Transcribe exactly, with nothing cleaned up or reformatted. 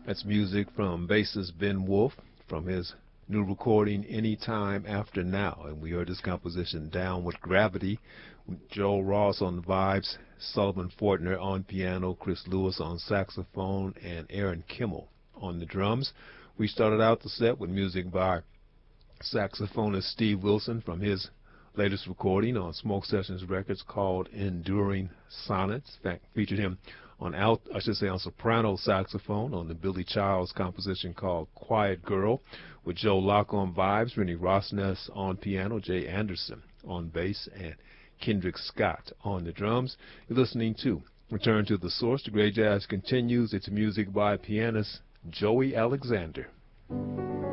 That's music from bassist Ben Wolf from his new recording Anytime After Now. And we heard this composition Down with Gravity, with Joel Ross on the vibes, Sullivan Fortner on piano, Chris Lewis on saxophone, and Aaron Kimmel on the drums. We started out the set with music by saxophonist Steve Wilson from his latest recording on Smoke Sessions Records called Enduring Sonnets. In fact, featured him on alt, I should say on soprano saxophone on the Billy Childs composition called Quiet Girl, with Joe Locke on vibes, Rennie Rosnes on piano, Jay Anderson on bass, and Kendrick Scott on the drums. You're listening to Return to the Source. The Great Jazz continues. It's music by pianist Joey Alexander.